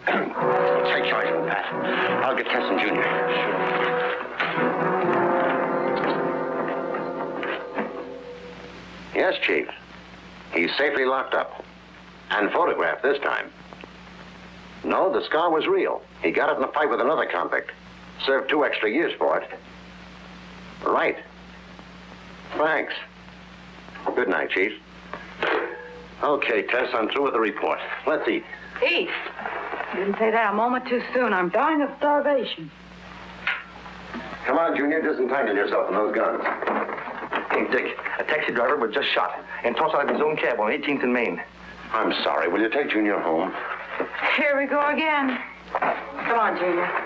Take charge of him, Pat. I'll get Tesson Jr. Yes, Chief. He's safely locked up. And photographed this time. No, the scar was real. He got it in a fight with another convict. Served 2 extra years for it. Right. Thanks. Good night, Chief. Okay, Tess, I'm through with the report. Let's eat. Eat? Didn't say that a moment too soon. I'm dying of starvation. Come on, Junior. Disentangle yourself from those guns. Hey, Dick, a taxi driver was just shot and tossed out of his own cab on 18th and Main. I'm sorry. Will you take Junior home? Here we go again. Come on, Junior.